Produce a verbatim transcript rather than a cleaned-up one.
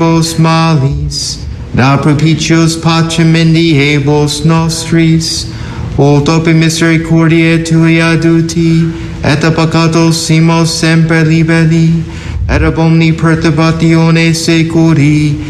Os malis, da propitios pacem indiebus nostris, o tope misericordiae tui aduti, et a peccatos simos semper liberi, et ab omni perturbatione securi,